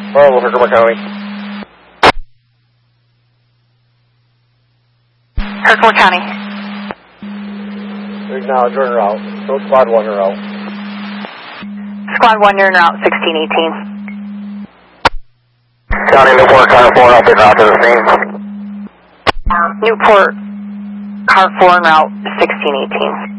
Oh, Herkimer County. Herkimer County. Acknowledge, you're en route. So Squad 1 en route. Squad 1, you're en route, 1618. County Newport, car 4, I'll be route to the scene. Newport, car 4 en route, 1618.